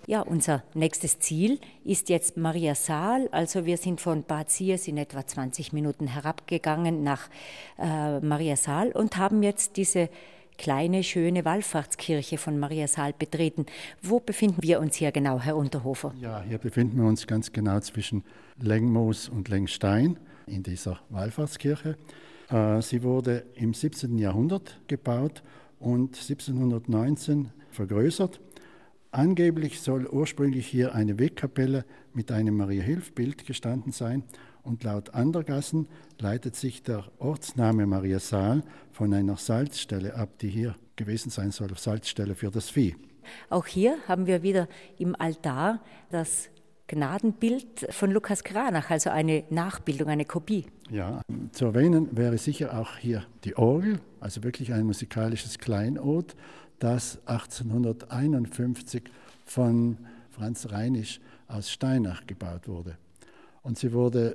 Ja, unser nächstes Ziel ist jetzt Mariasaal. Also wir sind von Bad Sires in etwa 20 Minuten herabgegangen nach Mariasaal und haben jetzt diese kleine, schöne Wallfahrtskirche von Mariasaal betreten. Wo befinden wir uns hier genau, Herr Unterhofer? Ja, hier befinden wir uns ganz genau zwischen Lengmoos und Lengstein in dieser Wallfahrtskirche. Sie wurde im 17. Jahrhundert gebaut und 1719 vergrößert. Angeblich soll ursprünglich hier eine Wegkapelle mit einem Maria-Hilf-Bild gestanden sein und laut Andergassen leitet sich der Ortsname Mariasaal von einer Salzstelle ab, die hier gewesen sein soll, Salzstelle für das Vieh. Auch hier haben wir wieder im Altar das Gnadenbild von Lukas Cranach, also eine Nachbildung, eine Kopie. Ja, zu erwähnen wäre sicher auch hier die Orgel, also wirklich ein musikalisches Kleinod, das 1851 von Franz Reinisch aus Steinach gebaut wurde. Und sie wurde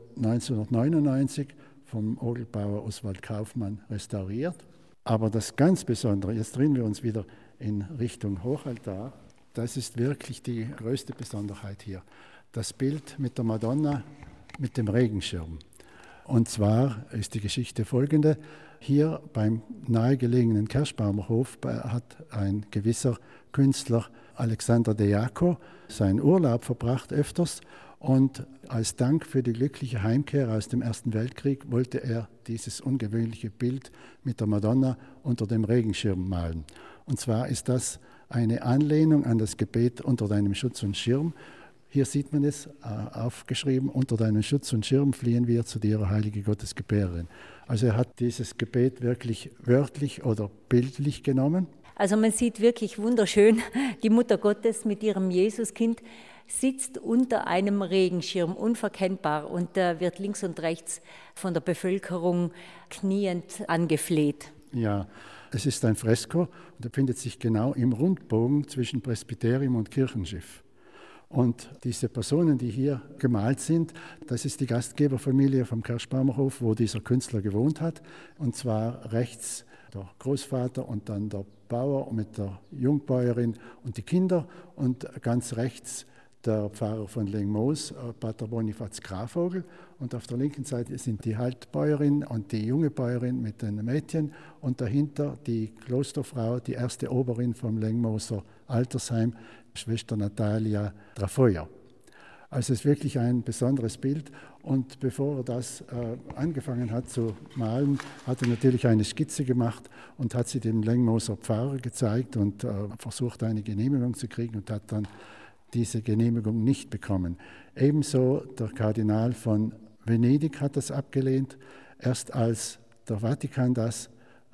1999 vom Orgelbauer Oswald Kaufmann restauriert. Aber das ganz Besondere, jetzt drehen wir uns wieder in Richtung Hochaltar, das ist wirklich die größte Besonderheit hier. Das Bild mit der Madonna mit dem Regenschirm. Und zwar ist die Geschichte folgende. Hier beim nahegelegenen Kerschbaumer Hof hat ein gewisser Künstler Alexander De Jaco seinen Urlaub verbracht öfters und als Dank für die glückliche Heimkehr aus dem Ersten Weltkrieg wollte er dieses ungewöhnliche Bild mit der Madonna unter dem Regenschirm malen. Und zwar ist das eine Anlehnung an das Gebet unter deinem Schutz und Schirm. Hier sieht man es aufgeschrieben, unter deinem Schutz und Schirm fliehen wir zu dir, heilige Gottesgebärerin. Also er hat dieses Gebet wirklich wörtlich oder bildlich genommen. Also man sieht wirklich wunderschön, die Mutter Gottes mit ihrem Jesuskind sitzt unter einem Regenschirm, unverkennbar, und wird links und rechts von der Bevölkerung kniend angefleht. Ja, es ist ein Fresko und befindet sich genau im Rundbogen zwischen Presbyterium und Kirchenschiff. Und diese Personen, die hier gemalt sind, das ist die Gastgeberfamilie vom Kerschbaumer Hof, wo dieser Künstler gewohnt hat. Und zwar rechts der Großvater und dann der Bauer mit der Jungbäuerin und die Kinder. Und ganz rechts der Pfarrer von Lengmoos, Pater Bonifaz Grafvogel. Und auf der linken Seite sind die Haltbäuerin und die junge Bäuerin mit den Mädchen. Und dahinter die Klosterfrau, die erste Oberin vom Lengmooser Altersheim, Schwester Natalia Trafoya. Also es ist wirklich ein besonderes Bild. Und bevor er das angefangen hat zu malen, hat er natürlich eine Skizze gemacht und hat sie dem Lengmooser Pfarrer gezeigt und versucht, eine Genehmigung zu kriegen und hat dann diese Genehmigung nicht bekommen. Ebenso der Kardinal von Venedig hat das abgelehnt. Erst als der Vatikan das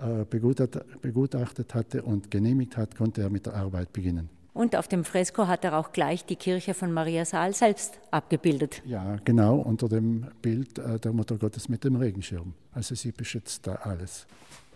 begutachtet hatte und genehmigt hat, konnte er mit der Arbeit beginnen. Und auf dem Fresko hat er auch gleich die Kirche von Mariasaal selbst abgebildet. Ja, genau, unter dem Bild der Mutter Gottes mit dem Regenschirm. Also sie beschützt da alles.